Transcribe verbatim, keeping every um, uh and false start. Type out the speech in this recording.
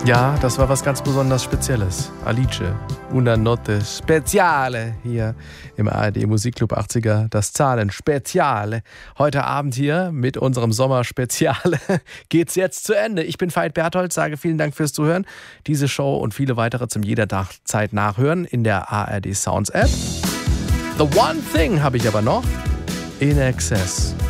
Ja, das war was ganz besonders Spezielles. Alice, una notte speciale hier im A R D Musikclub achtziger. Das Zahlen Speziale. Heute Abend hier mit unserem Sommerspeziale geht's jetzt zu Ende. Ich bin Veit Berthold, sage vielen Dank fürs Zuhören. Diese Show und viele weitere zum jederzeit nachhören in der A R D Sounds App. The One Thing habe ich aber noch. In Excess.